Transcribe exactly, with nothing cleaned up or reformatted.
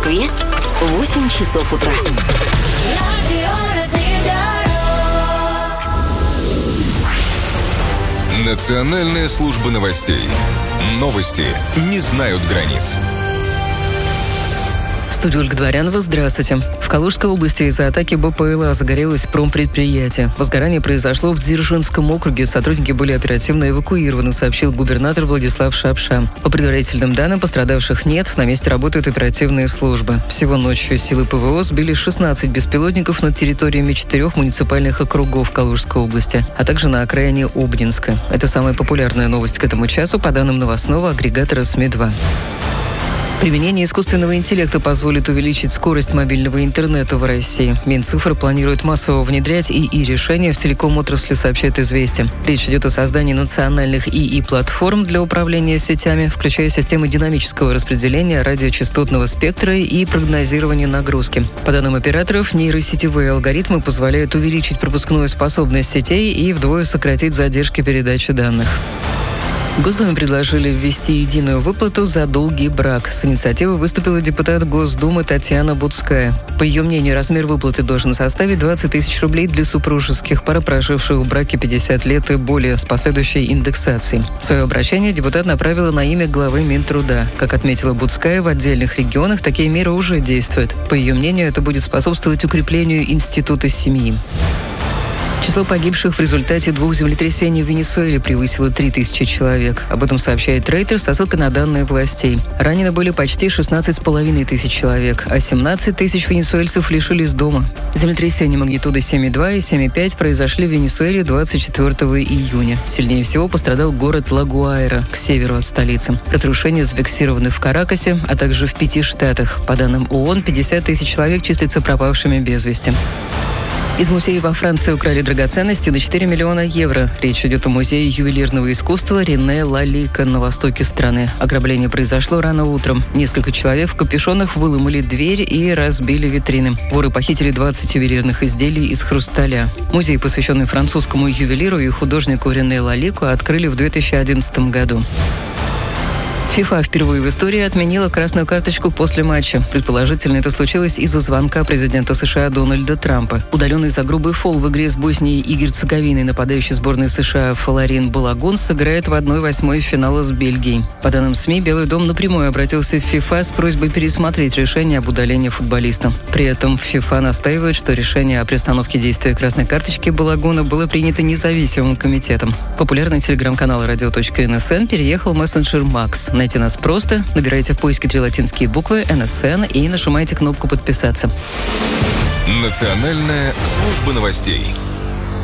Москве восемь часов утра. Национальная служба новостей. Новости не знают границ. В студии Ольга Дворянова. Здравствуйте. В Калужской области из-за атаки БПЛА загорелось промпредприятие. Возгорание произошло в Дзержинском округе. Сотрудники были оперативно эвакуированы, сообщил губернатор Владислав Шапша. По предварительным данным, пострадавших нет. На месте работают оперативные службы. Всего ночью силы ПВО сбили шестнадцать беспилотников над территориями четырех муниципальных округов Калужской области, а также на окраине Обнинска. Это самая популярная новость к этому часу, по данным новостного агрегатора СМИ два. Применение искусственного интеллекта позволит увеличить скорость мобильного интернета в России. Минцифры планирует массово внедрять ИИ-решения в телеком-отрасли, сообщает «Известия». Речь идет о создании национальных ИИ-платформ для управления сетями, включая системы динамического распределения радиочастотного спектра и прогнозирования нагрузки. По данным операторов, нейросетевые алгоритмы позволяют увеличить пропускную способность сетей и вдвое сократить задержки передачи данных. В Госдуме предложили ввести единую выплату за долгий брак. С инициативой выступила депутат Госдумы Татьяна Буцкая. По ее мнению, размер выплаты должен составить двадцать тысяч рублей для супружеских пар, проживших в браке пятьдесят лет и более, с последующей индексацией. Свое обращение депутат направила на имя главы Минтруда. Как отметила Буцкая, в отдельных регионах такие меры уже действуют. По ее мнению, это будет способствовать укреплению института семьи. Число погибших в результате двух землетрясений в Венесуэле превысило три тысячи человек. Об этом сообщает Рейтер со ссылкой на данные властей. Ранены были почти шестнадцать с половиной тысяч человек, а семнадцать тысяч венесуэльцев лишились дома. Землетрясения магнитудой семь и два и семь и пять произошли в Венесуэле двадцать четвёртого июня. Сильнее всего пострадал город Ла-Гуайра, к северу от столицы. Разрушения зафиксированы в Каракасе, а также в пяти штатах. По данным ООН, пятьдесят тысяч человек числятся пропавшими без вести. Из музея во Франции украли драгоценности на четыре миллиона евро. Речь идет о музее ювелирного искусства Рене Лалика на востоке страны. Ограбление произошло рано утром. Несколько человек в капюшонах выломали дверь и разбили витрины. Воры похитили двадцать ювелирных изделий из хрусталя. Музей, посвященный французскому ювелиру и художнику Рене Лалику, открыли в две тысячи одиннадцатом году. ФИФА впервые в истории отменила красную карточку после матча. Предположительно, это случилось из-за звонка президента США Дональда Трампа. Удаленный за грубый фол в игре с Боснией и Герцеговиной нападающий сборной США Фаларин Балагун сыграет в одной восьмой финала с Бельгией. По данным СМИ, Белый дом напрямую обратился в ФИФА с просьбой пересмотреть решение об удалении футболиста. При этом ФИФА настаивает, что решение о приостановке действия красной карточки Балагуна было принято независимым комитетом. Популярный телеграм-канал радио точка эн эс эн переехал в мессенджер Макс. Найти нас просто. Набирайте в поиске три латинские буквы эн эс эн и нажимайте кнопку «Подписаться». Национальная служба новостей.